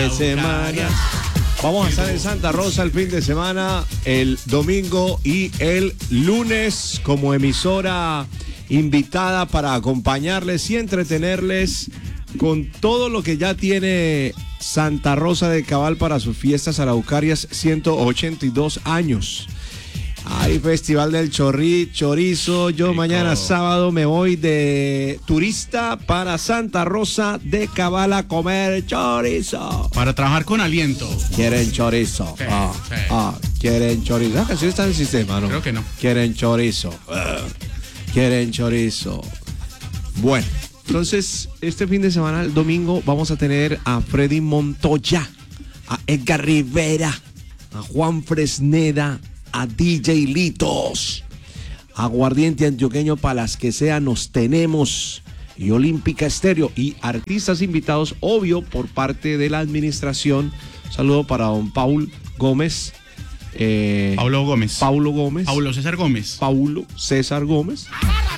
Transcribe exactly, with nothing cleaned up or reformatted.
de semana. Vamos a estar en Santa Rosa el fin de semana, el domingo y el lunes como emisora invitada para acompañarles y entretenerles con todo lo que ya tiene Santa Rosa de Cabal para sus fiestas araucarias, ciento ochenta y dos años. Hay Festival del Chorri, Chorizo. Yo Rico. Mañana sábado me voy de turista para Santa Rosa de Cabal a comer chorizo. Para trabajar con aliento. Quieren chorizo. Sí, ah, sí. ah, quieren chorizo. La canción está en el sistema, ¿no? Creo que no. Quieren chorizo. Uh, quieren chorizo. Bueno, entonces este fin de semana, el domingo, vamos a tener a Freddy Montoya, a Edgar Rivera, a Juan Fresneda, a D J Litos, Aguardiente Antioqueño para las que sea, nos tenemos, y Olímpica Estéreo, y artistas invitados, obvio, por parte de la administración. Un saludo para don Paul Gómez. Eh, Paulo Gómez. Paulo Gómez. Paulo César Gómez. Paulo César Gómez.